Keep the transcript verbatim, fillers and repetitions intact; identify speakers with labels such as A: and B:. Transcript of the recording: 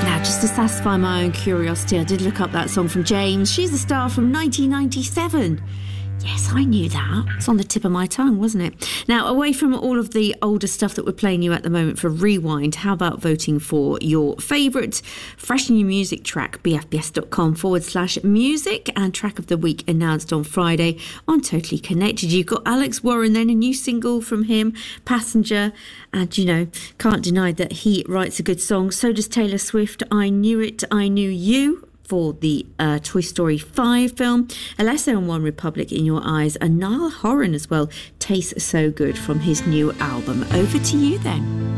A: Now, just to satisfy my own curiosity, I did look up that song from James. She's a star from nineteen ninety-seven. Yes, I knew that. It's on the tip of my tongue, wasn't it? Now, away from all of the older stuff that we're playing you at the moment for Rewind, how about voting for your favourite fresh new music track? bfbs.com forward slash music, and track of the week announced on Friday on Totally Connected. You've got Alex Warren, then a new single from him, Passenger, and, you know, can't deny that he writes a good song. So does Taylor Swift, I Knew It, I Knew You, for the uh, Toy Story five film. Alesso and One Republic, In Your Eyes, and Niall Horan as well, Tastes So Good from his new album. Over to you then.